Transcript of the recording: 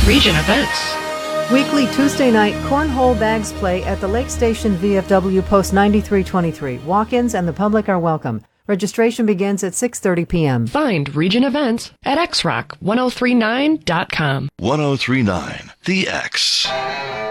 Region Events. Weekly Tuesday night cornhole bags play at the Lake Station VFW Post 9323. Walk-ins and the public are welcome. Registration begins at 6:30 p.m. Find Region Events at xrock1039.com. 1039 The X.